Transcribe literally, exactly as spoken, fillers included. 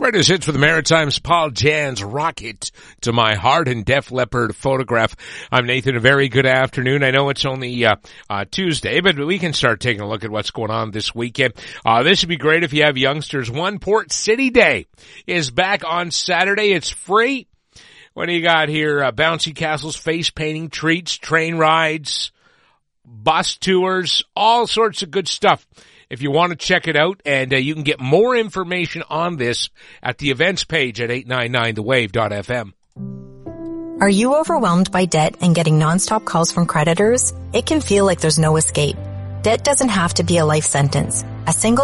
Greatest hits for the Maritimes, Paul Jan's Rocket to My Heart and Def Leppard Photograph. I'm Nathan. A very good afternoon. I know it's only uh, uh Tuesday, but we can start taking a look at what's going on this weekend. Uh This would be great if you have youngsters. One Port City Day is back on Saturday. It's free. What do you got here? Uh, bouncy castles, face painting, treats, train rides, bus tours, all sorts of good stuff. If you want to check it out, and uh, you can get more information on this at the events page at eight nine nine the wave dot f m. Are you overwhelmed by debt and getting nonstop calls from creditors? It can feel like there's no escape. Debt doesn't have to be a life sentence. A single